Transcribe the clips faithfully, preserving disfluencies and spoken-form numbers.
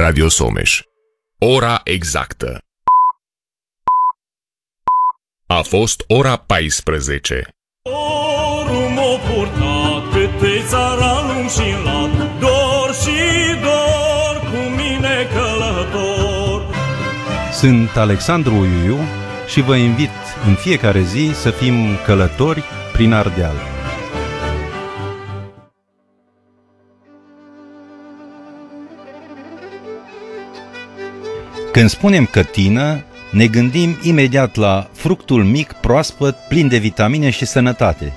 Radio Someș. Ora exactă. A fost ora paisprezece. Dorul m-a purtat pe țara lung și lat, dor și dor cu mine călător. Sunt Alexandru Uiu și vă invit în fiecare zi să fim călători prin Ardeal. Când spunem cătină, ne gândim imediat la fructul mic, proaspăt, plin de vitamine și sănătate.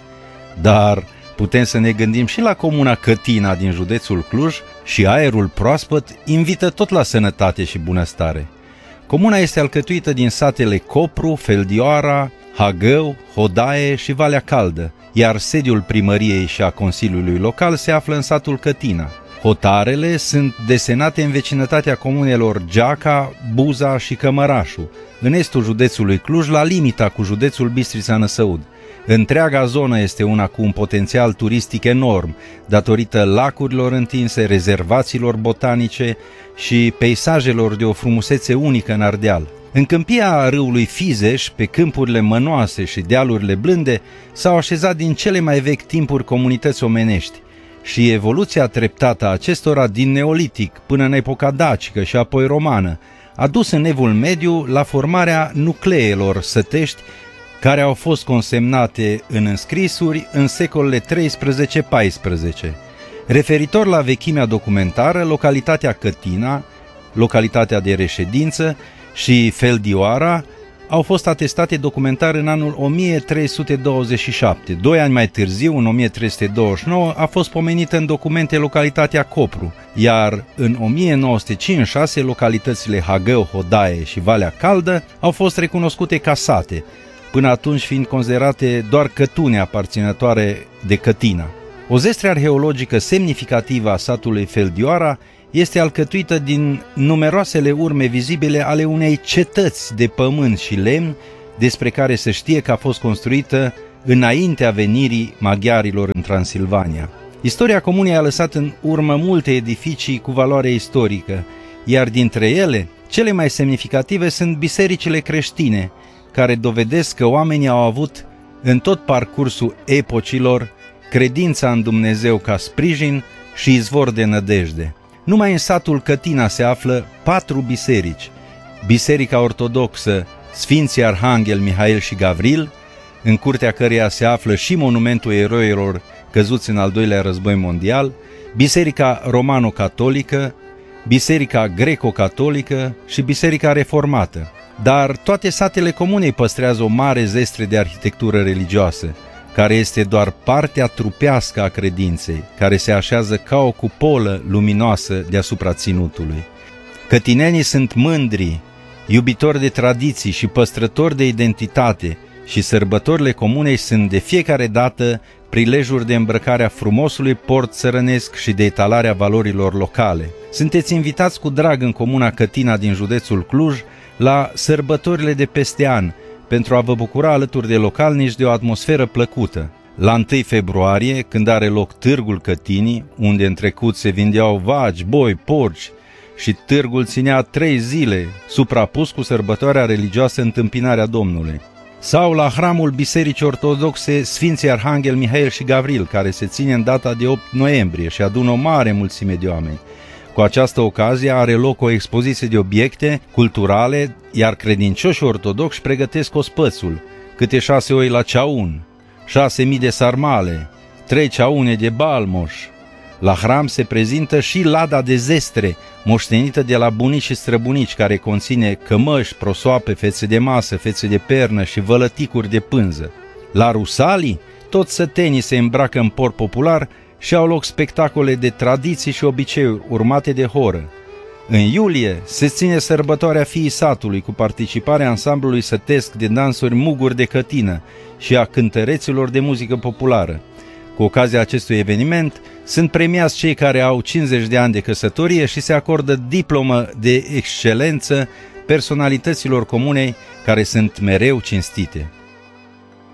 Dar putem să ne gândim și la comuna Cătina din județul Cluj și aerul proaspăt invită tot la sănătate și bunăstare. Comuna este alcătuită din satele Copru, Feldioara, Hagău, Hodaie și Valea Caldă, iar sediul primăriei și a Consiliului Local se află în satul Cătina. Hotarele sunt desenate în vecinătatea comunelor Geaca, Buza și Cămărașu, în estul județului Cluj, la limita cu județul Bistrița-Năsăud. Întreaga zonă este una cu un potențial turistic enorm, datorită lacurilor întinse, rezervațiilor botanice și peisajelor de o frumusețe unică în Ardeal. În câmpia râului Fizeș, pe câmpurile mănoase și dealurile blânde, s-au așezat din cele mai vechi timpuri comunități omenești, și evoluția treptată a acestora din neolitic până în epoca dacică și apoi romană a dus în evul mediu la formarea nucleelor sătești care au fost consemnate în înscrisuri în secolele treisprezece paisprezece. Referitor la vechimea documentară, localitatea Cătina, localitatea de reședință și Feldioara au fost atestate documentar în anul o mie trei sute douăzeci și șapte. Doi ani mai târziu, în o mie trei sute douăzeci și nouă, a fost pomenită în documente localitatea Copru, iar în o mie nouă sute cincizeci și șase localitățile Hagău, Hodaie și Valea Caldă au fost recunoscute ca sate, până atunci fiind considerate doar cătune aparținătoare de Cătina. O zestre arheologică semnificativă a satului Feldioara este alcătuită din numeroasele urme vizibile ale unei cetăți de pământ și lemn, despre care se știe că a fost construită înaintea venirii maghiarilor în Transilvania. Istoria comunei a lăsat în urmă multe edificii cu valoare istorică, iar dintre ele, cele mai semnificative sunt bisericile creștine, care dovedesc că oamenii au avut în tot parcursul epocilor credința în Dumnezeu ca sprijin și izvor de nădejde. Numai în satul Cătina se află patru biserici: Biserica Ortodoxă Sfinții Arhanghel Mihail și Gavril, în curtea căreia se află și monumentul eroilor căzuți în al doilea război mondial, Biserica Romano-Catolică, Biserica Greco-Catolică și Biserica Reformată. Dar toate satele comunei păstrează o mare zestre de arhitectură religioasă, care este doar partea trupească a credinței, care se așează ca o cupolă luminoasă deasupra ținutului. Cătinenii sunt mândri, iubitori de tradiții și păstrători de identitate, și sărbătorile comunei sunt de fiecare dată prilejuri de îmbrăcare a frumosului port țărănesc și de etalarea valorilor locale. Sunteți invitați cu drag în comuna Cătina din județul Cluj la sărbătorile de peste an, pentru a vă bucura alături de localnici de o atmosferă plăcută. La întâi februarie, când are loc Târgul Cătinii, unde în trecut se vindeau vaci, boi, porci, și târgul ținea trei zile, suprapus cu sărbătoarea religioasă Întâmpinarea Domnului. Sau la hramul Bisericii Ortodoxe Sfinții Arhanghel Mihail și Gavril, care se ține în data de opt noiembrie și adună o mare mulțime de oameni. Cu această ocazie are loc o expoziție de obiecte culturale, iar credincioșii ortodoxi pregătesc ospățul: câte șase oi la ceaun, șase mii de sarmale, trei ceaune de balmoș. La hram se prezintă și lada de zestre, moștenită de la bunici și străbunici, care conține cămăși, prosoape, fețe de masă, fețe de pernă și vălăticuri de pânză. La Rusalii, toți sătenii se îmbracă în port popular și au loc spectacole de tradiții și obiceiuri urmate de horă. În iulie se ține sărbătoarea Fiii Satului, cu participarea ansamblului sătesc de dansuri Muguri de Cătină și a cântăreților de muzică populară. Cu ocazia acestui eveniment sunt premiați cei care au cincizeci de ani de căsătorie și se acordă diplomă de excelență personalităților comunei care sunt mereu cinstite.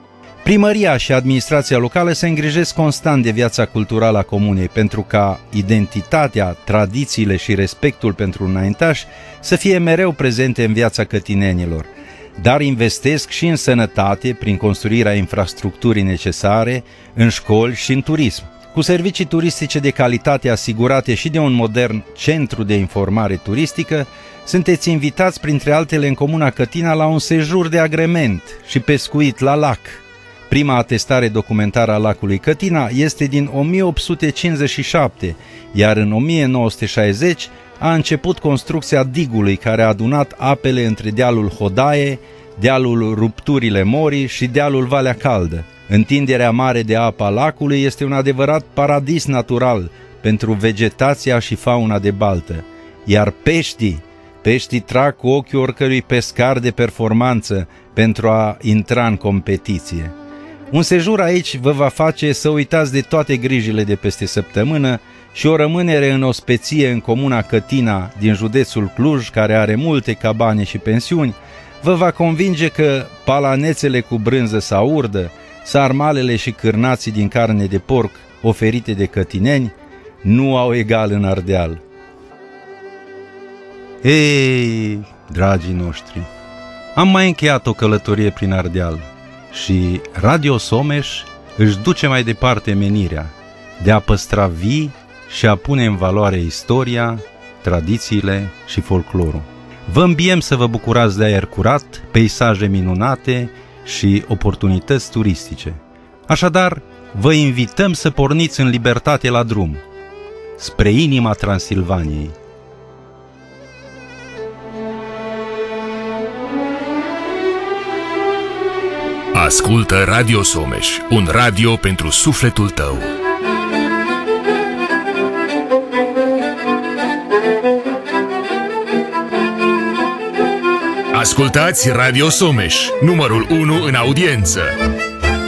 Primăria și administrația locală se îngrijesc constant de viața culturală a comunei pentru ca identitatea, tradițiile și respectul pentru înaintași să fie mereu prezente în viața cătinenilor, dar investesc și în sănătate prin construirea infrastructurii necesare, în școli și în turism. Cu servicii turistice de calitate asigurate și de un modern centru de informare turistică, sunteți invitați printre altele în comuna Cătina la un sejur de agrement și pescuit la lac. Prima atestare documentară a lacului Cătina este din o mie opt sute cincizeci și șapte, iar în o mie nouă sute șaizeci a început construcția digului care a adunat apele între dealul Hodaie, dealul Rupturile Morii și dealul Valea Caldă. Întinderea mare de apă a lacului este un adevărat paradis natural pentru vegetația și fauna de baltă, iar peștii, peștii trag cu ochii oricărui pescar de performanță pentru a intra în competiție. Un sejur aici vă va face să uitați de toate grijile de peste săptămână și o rămânere în ospeție în comuna Cătina din județul Cluj, care are multe cabane și pensiuni, vă va convinge că palanețele cu brânză sau urdă, sarmalele și cârnații din carne de porc oferite de cătineni nu au egal în Ardeal. Ei, dragii noștri, am mai încheiat o călătorie prin Ardeal și Radio Someș își duce mai departe menirea de a păstra vii și a pune în valoare istoria, tradițiile și folclorul. Vă îmbiem să vă bucurați de aer curat, peisaje minunate și oportunități turistice. Așadar, vă invităm să porniți în libertate la drum, spre inima Transilvaniei. Ascultă Radio Someș, un radio pentru sufletul tău. Ascultați Radio Someș, numărul unu în audiență.